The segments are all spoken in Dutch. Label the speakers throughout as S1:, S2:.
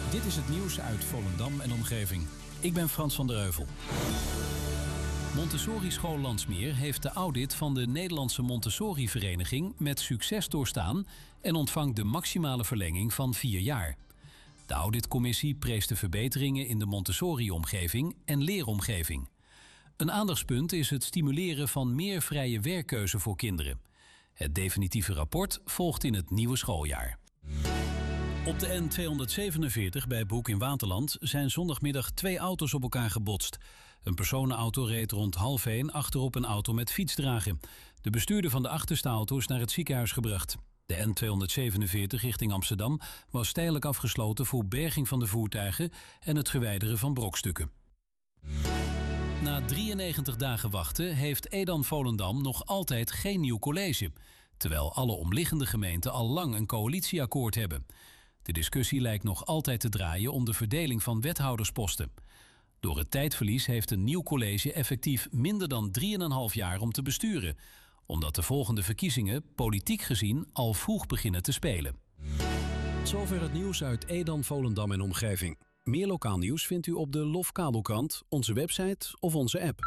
S1: Dit is het nieuws uit Volendam en omgeving. Ik ben Frans van der Heuvel. Montessori School Landsmeer heeft de audit van de Nederlandse Montessori-vereniging met succes doorstaan en ontvangt de maximale verlenging van 4 jaar. De auditcommissie prees de verbeteringen in de Montessori-omgeving en leeromgeving. Een aandachtspunt is het stimuleren van meer vrije werkkeuze voor kinderen. Het definitieve rapport volgt in het nieuwe schooljaar. Op de N247 bij Broek in Waterland zijn zondagmiddag 2 auto's op elkaar gebotst. Een personenauto reed rond 12:30 achterop een auto met fietsdragen. De bestuurder van de achterste auto is naar het ziekenhuis gebracht. De N247 richting Amsterdam was tijdelijk afgesloten voor berging van de voertuigen en het verwijderen van brokstukken. Na 93 dagen wachten heeft Edam Volendam nog altijd geen nieuw college, terwijl alle omliggende gemeenten al lang een coalitieakkoord hebben. De discussie lijkt nog altijd te draaien om de verdeling van wethoudersposten. Door het tijdverlies heeft een nieuw college effectief minder dan 3,5 jaar om te besturen, omdat de volgende verkiezingen politiek gezien al vroeg beginnen te spelen.
S2: Zover het nieuws uit Edam, Volendam en omgeving. Meer lokaal nieuws vindt u op de LOF Kabelkrant, onze website of onze app.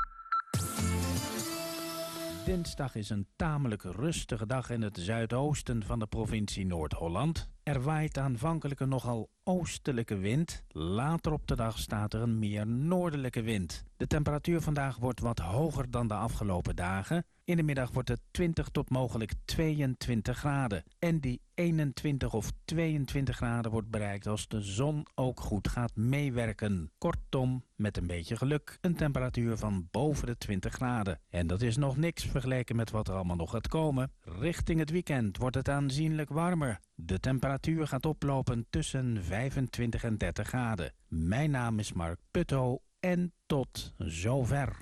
S3: Dinsdag is een tamelijk rustige dag in het zuidoosten van de provincie Noord-Holland. Er waait aanvankelijk een nogal oostelijke wind. Later op de dag staat er een meer noordelijke wind. De temperatuur vandaag wordt wat hoger dan de afgelopen dagen. In de middag wordt het 20 tot mogelijk 22 graden. En die 21 of 22 graden wordt bereikt als de zon ook goed gaat meewerken. Kortom, met een beetje geluk, een temperatuur van boven de 20 graden. En dat is nog niks vergeleken met wat er allemaal nog gaat komen. Richting het weekend wordt het aanzienlijk warmer. De temperatuur gaat oplopen tussen 25 en 30 graden. Mijn naam is Mark Putto en tot zover.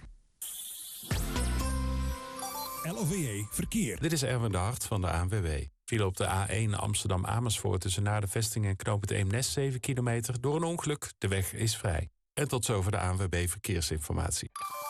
S4: LOVE Verkeer.
S5: Dit is Erwin de Hart van de ANWB. File op de A1 Amsterdam-Amersfoort tussen naar de vesting en knooppunt Eemnes 7 kilometer. Door een ongeluk, de weg is vrij. En tot zover de ANWB Verkeersinformatie.